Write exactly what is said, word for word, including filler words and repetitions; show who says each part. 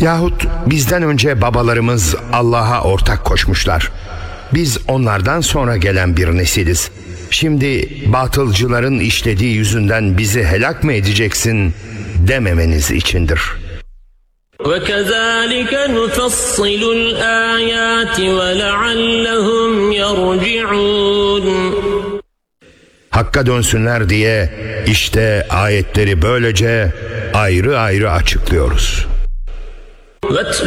Speaker 1: Yahut bizden önce babalarımız Allah'a ortak koşmuşlar. Biz onlardan sonra gelen bir nesiliz. Şimdi batılcıların işlediği yüzünden bizi helak mı edeceksin dememeniz içindir.
Speaker 2: وَكَذَٰلِكَ نُفَصِّلُ الْآيَاتِ وَلَعَلَّهُمْ يَرْجِعُونَ.
Speaker 1: Hakka dönsünler diye işte ayetleri böylece ayrı ayrı açıklıyoruz.